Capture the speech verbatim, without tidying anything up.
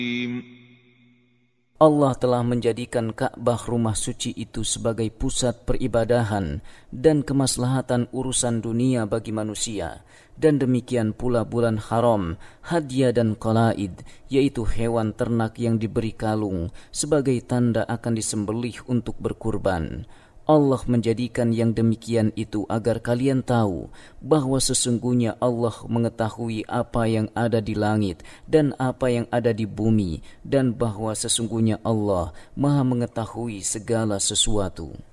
Allah telah menjadikan Ka'bah rumah suci itu sebagai pusat peribadahan dan kemaslahatan urusan dunia bagi manusia, dan demikian pula bulan haram, hadiah dan qalaid, yaitu hewan ternak yang diberi kalung sebagai tanda akan disembelih untuk berkurban. Allah menjadikan yang demikian itu agar kalian tahu bahwa sesungguhnya Allah mengetahui apa yang ada di langit dan apa yang ada di bumi, dan bahwa sesungguhnya Allah Maha mengetahui segala sesuatu.